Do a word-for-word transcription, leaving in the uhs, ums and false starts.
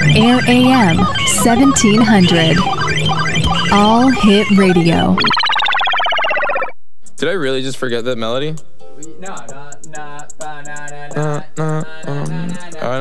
Air A M, seventeen hundred. All Hit Radio. Did I really just forget that melody? No, no, no, no, no, no, Uh, uh, um, no, no, no, uh,